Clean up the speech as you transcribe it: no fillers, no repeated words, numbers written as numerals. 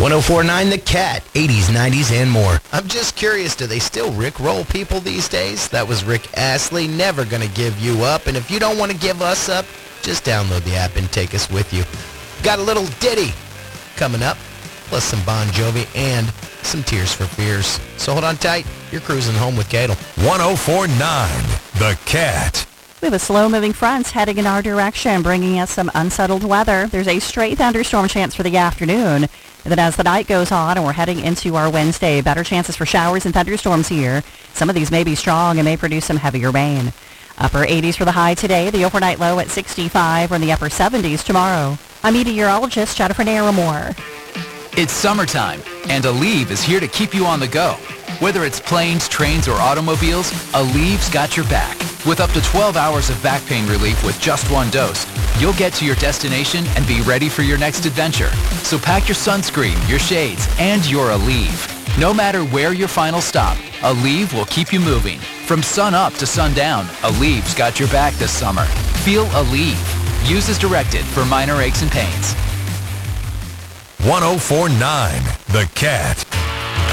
1049 The Cat, 80s, 90s, and more. I'm just curious, do they still Rickroll people these days? That was Rick Astley, Never Gonna Give You Up. And if you don't want to give us up, just download the app and take us with you. Got a little ditty coming up, plus some Bon Jovi and some Tears for Fears. So hold on tight. You're cruising home with Cadle. 1049 The Cat. We have a slow-moving front heading in our direction, bringing us some unsettled weather. There's a stray thunderstorm chance for the afternoon. And then as the night goes on and we're heading into our Wednesday, better chances for showers and thunderstorms here. Some of these may be strong and may produce some heavier rain. Upper 80s for the high today, the overnight low at 65, or in the upper 70s tomorrow. I'm meteorologist Jennifer Naramore. It's summertime, and Aleve is here to keep you on the go. Whether it's planes, trains, or automobiles, Aleve's got your back. With up to 12 hours of back pain relief with just one dose, you'll get to your destination and be ready for your next adventure. So pack your sunscreen, your shades, and your Aleve. No matter where your final stop, Aleve will keep you moving. From sun up to sundown, Aleve's got your back this summer. Feel Aleve. Use as directed for minor aches and pains. 1049 The Cat.